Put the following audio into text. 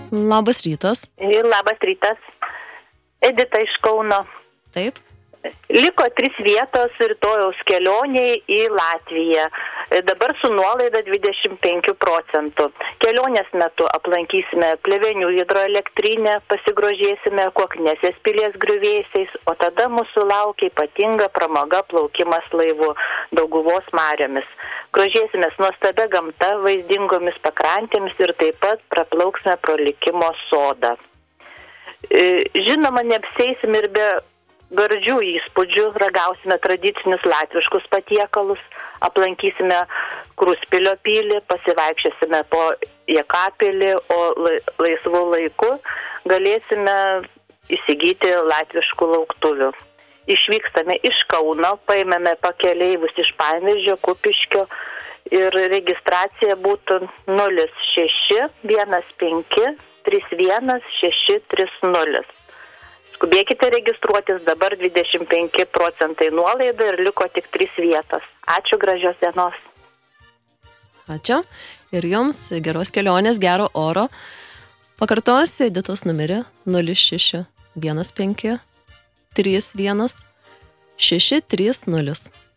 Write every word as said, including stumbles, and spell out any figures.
Labas rytas. Ir labas rytas. Edita iš Kauno. Taip. Liko trys vietos rytojaus kelioniai į Latviją. Dabar su nuolaida dvidešimt penkių procentų. Kelionės metu aplankysime Plevenių hidroelektrinę, pasigrožėsime Koknesės pilies griuvėsiais, o tada mūsų laukia ypatinga pramoga plaukimas laivu Dauguvos mariomis. Grožėsimės nuostabia gamta, vaizdingomis pakrantėmis ir taip pat praplauksime pro likimo sodą. Žinoma, neapseisim ir be gardžių įspūdžių, ragausime tradicinius latviškus patiekalus, aplankysime Kruspilio pilį, pasivaikščiosime po Jekapilį, o laisvų laiku galėsime įsigyti latviškų lauktuvių. Išvykstame iš Kauno, paimame pakeleivius iš Panevėžio, Kupiškio ir registracija būtų nulis šeši vienas penki trys vienas šeši trys nulis. Skubėkite registruotis, dabar dvidešimt penki procentai nuolaida ir liko tik trys vietos. Ačiū, gražios dienos. Ačiū. Ir jums geros kelionės, gero oro. Pakartosiu Editos numerį nulis šeši vienas penki trys vienas šeši trys nulis.